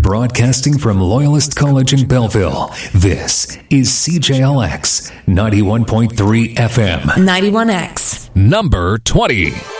Broadcasting from Loyalist College in Belleville, this is CJLX 91.3 FM. 91X. Number 20.